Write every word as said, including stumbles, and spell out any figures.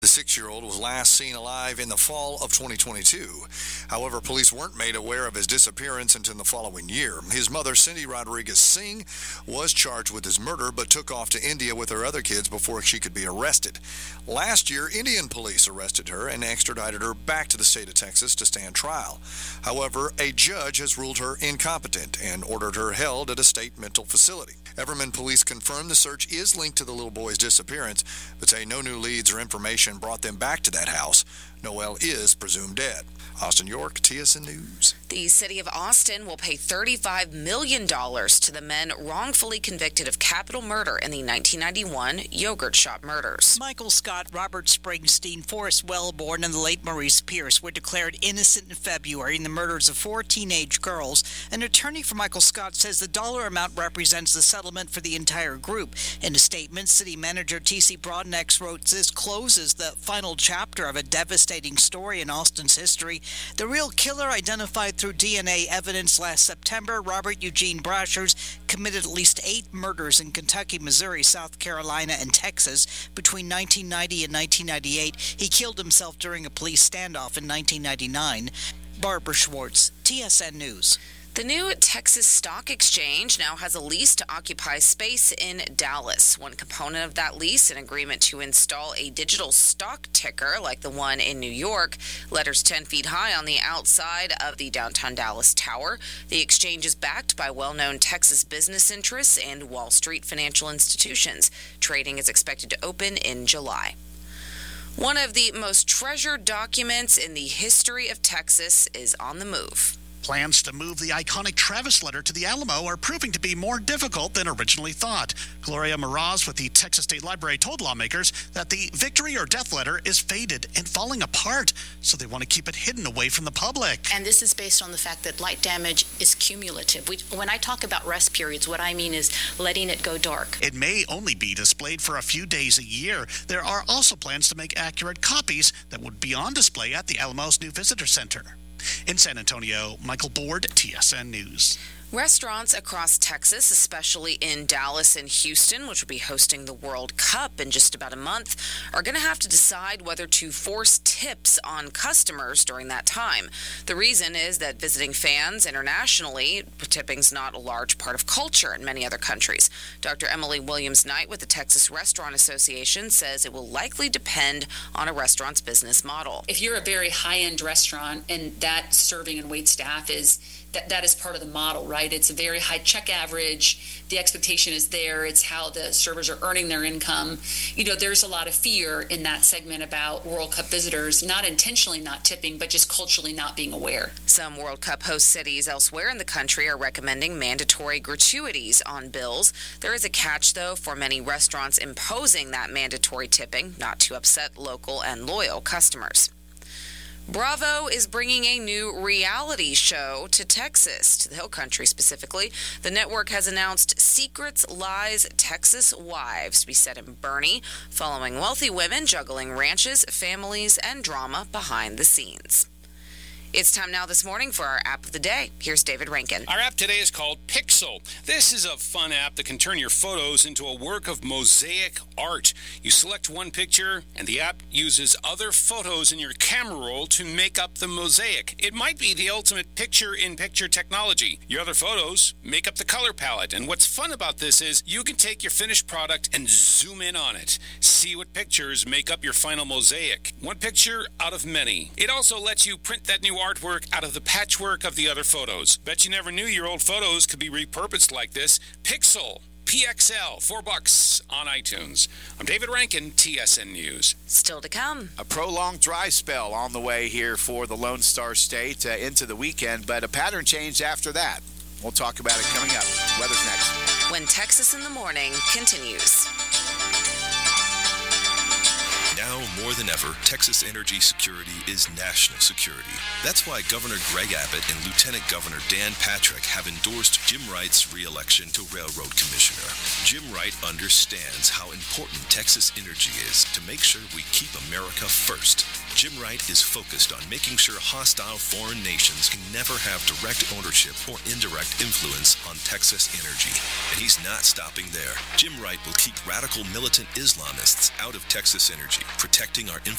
The six-year-old was last seen alive in the fall of twenty twenty-two. However, police weren't made aware of his disappearance until the following year. His mother, Cindy Rodriguez Singh, was charged with his murder but took off to India with her other kids before she could be arrested. Last year, Indian police arrested her and extradited her back to the state of Texas to stand trial. However, a judge has ruled her incompetent and ordered her held at a state mental facility. Everman police confirm the search is linked to the little boy's disappearance, but say no new leads or information brought them back to that house. Noel is presumed dead. Austin York, T S N News. The city of Austin will pay thirty-five million dollars to the men wrongfully convicted of capital murder in the nineteen ninety-one yogurt shop murders. Michael Scott, Robert Springsteen, Forrest Wellborn, and the late Maurice Pierce were declared innocent in February in the murders of four teenage girls. An attorney for Michael Scott says the dollar amount represents the settlement for the entire group. In a statement, city manager T C Broadnax wrote, "This closes the final chapter of a devastating story in Austin's history. The real killer, identified through D N A evidence last September, Robert Eugene Brashers, committed at least eight murders in Kentucky, Missouri, South Carolina, and Texas between nineteen ninety and nineteen ninety-eight. He killed himself during a police standoff in nineteen ninety-nine. Barbara Schwartz, T S N News. The new Texas Stock Exchange now has a lease to occupy space in Dallas. One component of that lease, an agreement to install a digital stock ticker like the one in New York, letters ten feet high on the outside of the downtown Dallas Tower. The exchange is backed by well-known Texas business interests and Wall Street financial institutions. Trading is expected to open in July. One of the most treasured documents in the history of Texas is on the move. Plans to move the iconic Travis letter to the Alamo are proving to be more difficult than originally thought. Gloria Meraz with the Texas State Library told lawmakers that the victory or death letter is faded and falling apart, so they want to keep it hidden away from the public. And this is based on the fact that light damage is cumulative. We, when I talk about rest periods, what I mean is letting it go dark. It may only be displayed for a few days a year. There are also plans to make accurate copies that would be on display at the Alamo's new visitor center. In San Antonio, Michael Board, T S N News. Restaurants across Texas, especially in Dallas and Houston, which will be hosting the World Cup in just about a month, are going to have to decide whether to force tips on customers during that time. The reason is that visiting fans internationally, tipping's not a large part of culture in many other countries. Doctor Emily Williams-Knight with the Texas Restaurant Association says it will likely depend on a restaurant's business model. If you're a very high-end restaurant and that serving and wait staff is That, that is part of the model, right? It's a very high check average. The expectation is there. It's how the servers are earning their income. You know, there's a lot of fear in that segment about World Cup visitors, not intentionally not tipping, but just culturally not being aware. Some World Cup host cities elsewhere in the country are recommending mandatory gratuities on bills. There is a catch, though, for many restaurants imposing that mandatory tipping, not to upset local and loyal customers. Bravo is bringing a new reality show to Texas, to the Hill Country specifically. The network has announced Secrets, Lies, Texas Wives to be set in Boerne, following wealthy women juggling ranches, families, and drama behind the scenes. It's time now this morning for our app of the day. Here's David Rankin. Our app today is called Pixel. This is a fun app that can turn your photos into a work of mosaic art. You select one picture, and the app uses other photos in your camera roll to make up the mosaic. It might be the ultimate picture-in-picture technology. Your other photos make up the color palette, and what's fun about this is you can take your finished product and zoom in on it. See what pictures make up your final mosaic. One picture out of many. It also lets you print that new artwork out of the patchwork of the other photos. Bet you never knew your old photos could be repurposed like this. Pixel, P X L, four bucks on iTunes. I'm David Rankin, T S N News. Still to come. A prolonged dry spell on the way here for the Lone Star State uh, into the weekend, but a pattern change after that. We'll talk about it coming up. Weather's next. When Texas in the Morning continues. Now more than ever, Texas energy security is national security. That's why Governor Greg Abbott and Lieutenant Governor Dan Patrick have endorsed Jim Wright's re-election to Railroad Commissioner. Jim Wright understands how important Texas energy is to make sure we keep America first. Jim Wright is focused on making sure hostile foreign nations can never have direct ownership or indirect influence on Texas energy. And he's not stopping there. Jim Wright will keep radical militant Islamists out of Texas energy, protecting our